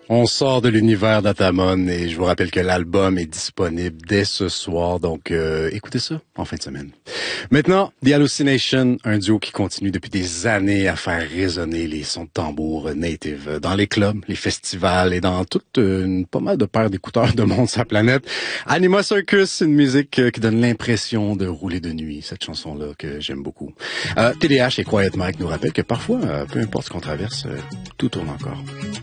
On sort de l'univers d'Atamon et je vous rappelle que l'album est disponible dès ce soir, donc écoutez ça en fin de semaine. Maintenant, The Hallucination, un duo qui continue depuis des années à faire résonner les sons de tambour native dans les clubs, les festivals et dans toute pas mal de paires d'écouteurs de monde sur la planète. Anima Circus, une musique qui donne l'impression de rouler de nuit, cette chanson-là que j'aime beaucoup. TDH et Quiet Mike nous rappellent que parfois, peu importe ce qu'on traverse, tout tourne encore.